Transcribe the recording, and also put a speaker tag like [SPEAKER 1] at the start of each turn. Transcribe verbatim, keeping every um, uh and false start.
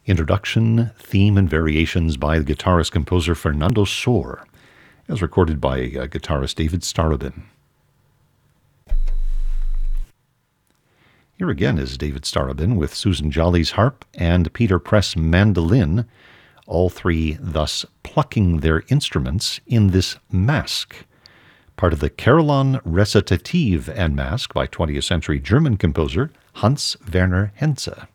[SPEAKER 1] Introduction, theme, and variations by the guitarist-composer Fernando Sor, as recorded by uh, guitarist David Starobin. Here again is David Starobin with Susan Jolly's harp and Peter Press mandolin, all three thus plucking their instruments in this masque, part of the Carillon Recitative and Masque by twentieth century German composer Hans Werner Henze.